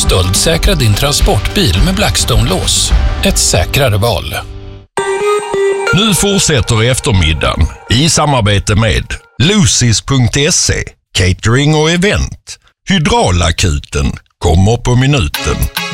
Stöldsäkra din transportbil med Blackstone-lås. Ett säkrare val. Nu fortsätter eftermiddagen i samarbete med Lucis.se, catering och event. Hydraulakuten kommer på minuten.